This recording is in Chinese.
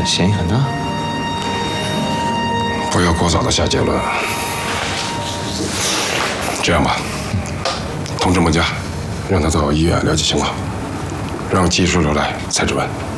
嫌疑很大。 不要过早的下结论。这样吧，通知孟佳，让他到医院了解情况，让技术流来采指纹。